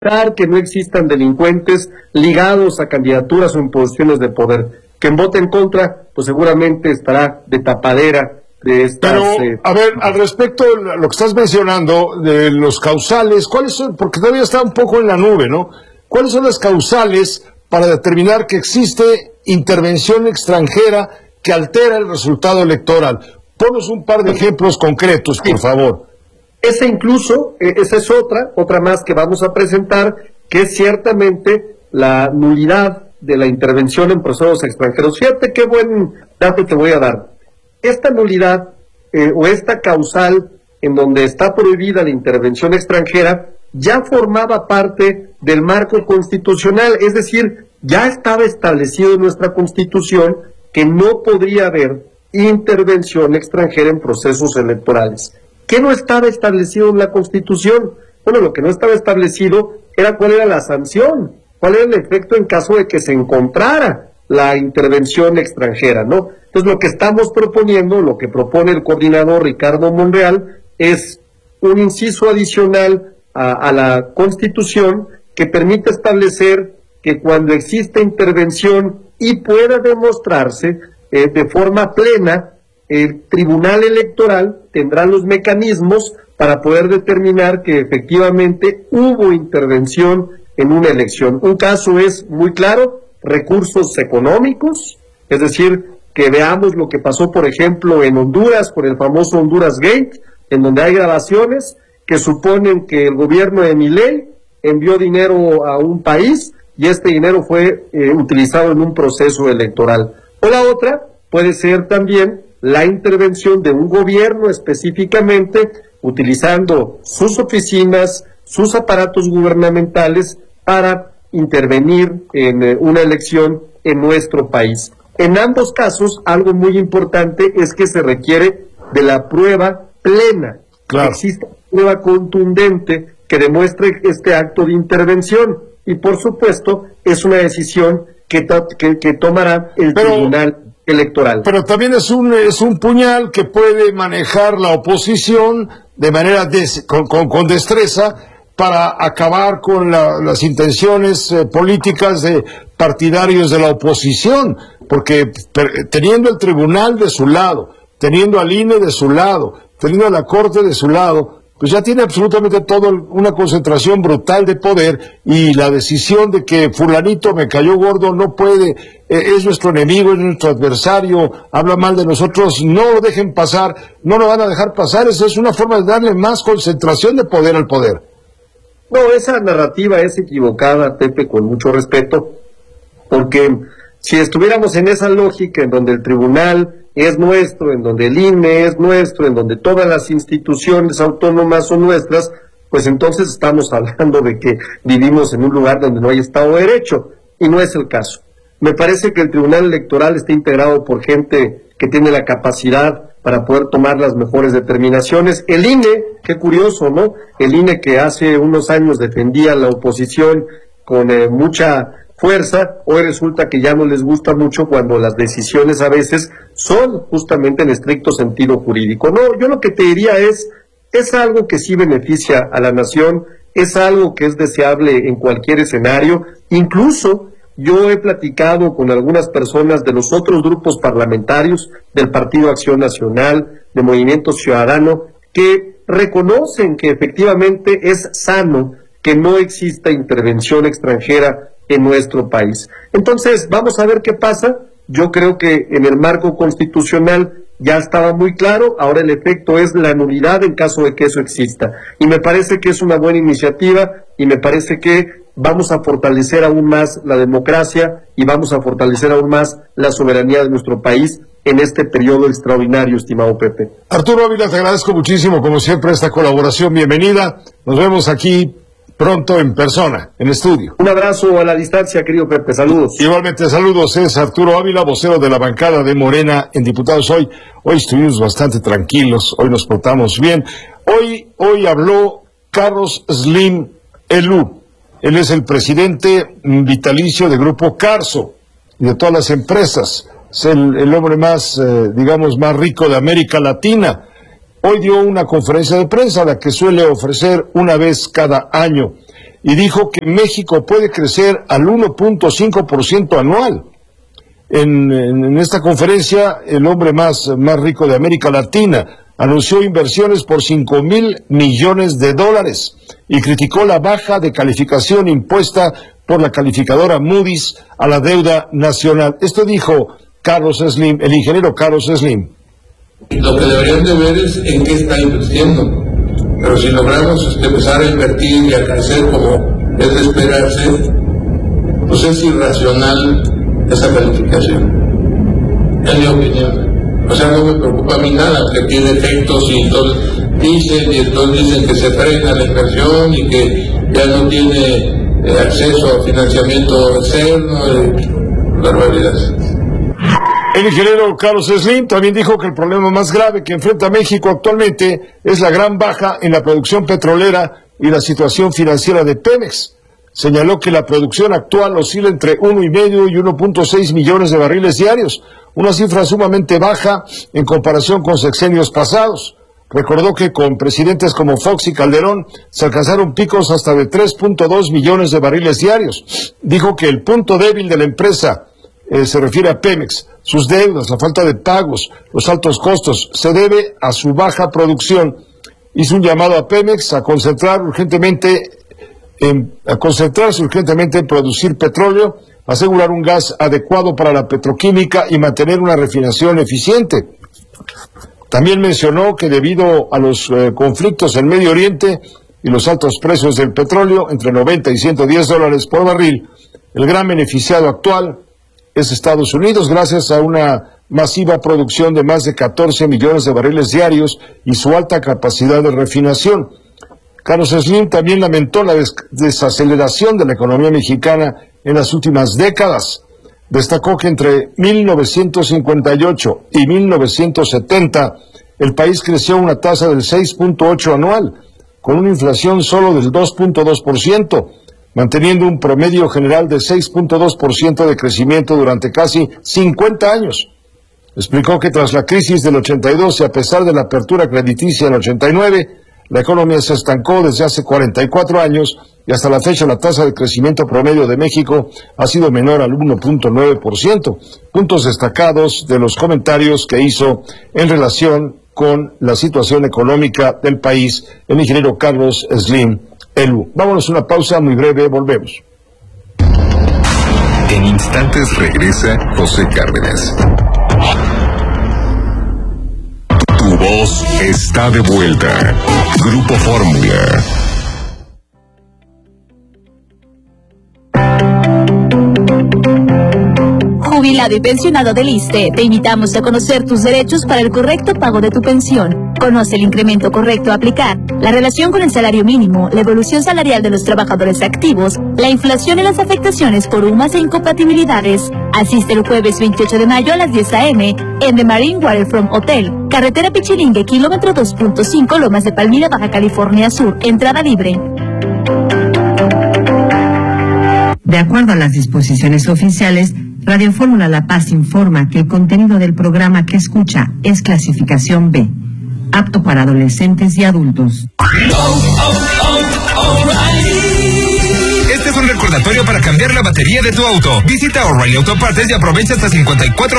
que no existan delincuentes ligados a candidaturas o en posiciones de poder. Quien vote en contra, pues seguramente estará de tapadera de estas... Pero, a ver, al respecto de lo que estás mencionando, de los causales, ¿cuáles son? Porque todavía está un poco en la nube, ¿no? ¿Cuáles son las causales para determinar que existe intervención extranjera que altera el resultado electoral? Ponos un par de ejemplos concretos, por favor. Esa es otra más que vamos a presentar, que es ciertamente la nulidad de la intervención en procesos extranjeros. Fíjate qué buen dato te voy a dar. Esta nulidad o esta causal en donde está prohibida la intervención extranjera ya formaba parte del marco constitucional, es decir, ya estaba establecido en nuestra Constitución que no podría haber intervención extranjera en procesos electorales. ¿Qué no estaba establecido en la Constitución? Bueno, lo que no estaba establecido era cuál era la sanción, cuál era el efecto en caso de que se encontrara la intervención extranjera, ¿no? Entonces, lo que estamos proponiendo, lo que propone el coordinador Ricardo Monreal, es un inciso adicional a la Constitución que permite establecer que cuando existe intervención y pueda demostrarse de forma plena, el Tribunal Electoral tendrá los mecanismos para poder determinar que efectivamente hubo intervención en una elección. Un caso es muy claro, recursos económicos, es decir, que veamos lo que pasó, por ejemplo, en Honduras, con el famoso Honduras Gate, en donde hay grabaciones que suponen que el gobierno de Milei envió dinero a un país y este dinero fue utilizado en un proceso electoral. O la otra puede ser también la intervención de un gobierno específicamente utilizando sus oficinas, sus aparatos gubernamentales para intervenir en una elección en nuestro país. En ambos casos, algo muy importante es que se requiere de la prueba plena. Claro. Existe una prueba contundente que demuestre este acto de intervención y, por supuesto, es una decisión que tomará el Tribunal Electoral. Pero también es un puñal que puede manejar la oposición de manera con destreza para acabar con las intenciones políticas de partidarios de la oposición, porque teniendo el tribunal de su lado, teniendo al INE de su lado, teniendo a la Corte de su lado, pues ya tiene absolutamente todo una concentración brutal de poder, y la decisión de que fulanito me cayó gordo no puede, es nuestro enemigo, es nuestro adversario, habla mal de nosotros, no lo dejen pasar, no lo van a dejar pasar. Esa es una forma de darle más concentración de poder al poder. No, esa narrativa es equivocada, Pepe, con mucho respeto, porque si estuviéramos en esa lógica en donde el tribunal es nuestro, en donde el INE es nuestro, en donde todas las instituciones autónomas son nuestras, pues entonces estamos hablando de que vivimos en un lugar donde no hay Estado de Derecho, y no es el caso. Me parece que el Tribunal Electoral está integrado por gente que tiene la capacidad para poder tomar las mejores determinaciones. El INE, qué curioso, ¿no? El INE, que hace unos años defendía a la oposición con mucha fuerza, hoy resulta que ya no les gusta mucho cuando las decisiones a veces son justamente en estricto sentido jurídico. No, yo lo que te diría es algo que sí beneficia a la nación, es algo que es deseable en cualquier escenario. Incluso yo he platicado con algunas personas de los otros grupos parlamentarios, del Partido Acción Nacional, de Movimiento Ciudadano, que reconocen que efectivamente es sano que no exista intervención extranjera en nuestro país. Entonces, vamos a ver qué pasa. Yo creo que en el marco constitucional ya estaba muy claro, ahora el efecto es la nulidad en caso de que eso exista. Y me parece que es una buena iniciativa y me parece que vamos a fortalecer aún más la democracia y vamos a fortalecer aún más la soberanía de nuestro país en este periodo extraordinario, estimado Pepe. Arturo Ávila, te agradezco muchísimo, como siempre, esta colaboración. Bienvenida. Nos vemos aquí pronto en persona, en estudio. Un abrazo a la distancia, querido Pepe. Saludos. Igualmente, saludos. Es Arturo Ávila, vocero de la bancada de Morena en Diputados. Hoy estuvimos bastante tranquilos, hoy nos portamos bien. Hoy habló Carlos Slim Elú. Él es el presidente vitalicio del Grupo Carso y de todas las empresas. Es el hombre más, más rico de América Latina. Hoy dio una conferencia de prensa, la que suele ofrecer una vez cada año. y dijo que México puede crecer al 1.5% anual. En esta conferencia, el hombre más rico de América Latina anunció inversiones por $5,000 millones y criticó la baja de calificación impuesta por la calificadora Moody's a la deuda nacional. Esto dijo Carlos Slim, el ingeniero Carlos Slim. Lo que deberían de ver es en qué está invirtiendo. Pero si logramos empezar a invertir y a crecer como es de esperarse, pues es irracional esa calificación, en mi opinión. O sea, no me preocupa a mí nada, que tiene efectos y entonces dicen que se frena la inversión y que ya no tiene acceso a financiamiento externo, barbaridades. El ingeniero Carlos Slim también dijo que el problema más grave que enfrenta México actualmente es la gran baja en la producción petrolera y la situación financiera de Pemex. Señaló que la producción actual oscila entre 1,5 y 1.6 millones de barriles diarios, una cifra sumamente baja en comparación con sexenios pasados. Recordó que con presidentes como Fox y Calderón se alcanzaron picos hasta de 3.2 millones de barriles diarios. Dijo que el punto débil de la empresa se refiere a Pemex. Sus deudas, la falta de pagos, los altos costos, se debe a su baja producción. Hizo un llamado a Pemex a concentrarse urgentemente en producir petróleo, asegurar un gas adecuado para la petroquímica y mantener una refinación eficiente. También mencionó que debido a los conflictos en Medio Oriente y los altos precios del petróleo, entre 90 y $110 por barril, el gran beneficiado actual es Estados Unidos, gracias a una masiva producción de más de 14 millones de barriles diarios y su alta capacidad de refinación. Carlos Slim también lamentó la desaceleración de la economía mexicana en las últimas décadas. Destacó que entre 1958 y 1970 el país creció a una tasa del 6.8 anual, con una inflación solo del 2.2%, manteniendo un promedio general de 6.2% de crecimiento durante casi 50 años. Explicó que tras la crisis del 82 y a pesar de la apertura crediticia del 89, la economía se estancó desde hace 44 años y hasta la fecha la tasa de crecimiento promedio de México ha sido menor al 1.9%. Puntos destacados de los comentarios que hizo en relación con la situación económica del país el ingeniero Carlos Slim. Vámonos a una pausa muy breve, volvemos. En instantes regresa José Cárdenas. Tu voz está de vuelta. Grupo Fórmula. Jubilado y pensionado del ISSSTE, te invitamos a conocer tus derechos para el correcto pago de tu pensión. Conoce el incremento correcto a aplicar, la relación con el salario mínimo, la evolución salarial de los trabajadores activos, la inflación y las afectaciones por UMAS e incompatibilidades. Asiste el jueves 28 de mayo a las 10 a.m. en The Marine Waterfront Hotel, carretera Pichilingue, kilómetro 2.5, Lomas de Palmira, Baja California Sur, entrada libre. De acuerdo a las disposiciones oficiales, Radio Fórmula La Paz informa que el contenido del programa que escucha es clasificación B, apto para adolescentes y adultos. Este es un recordatorio para cambiar la batería de tu auto. Visita O'Reilly Autopartes y aprovecha hasta $54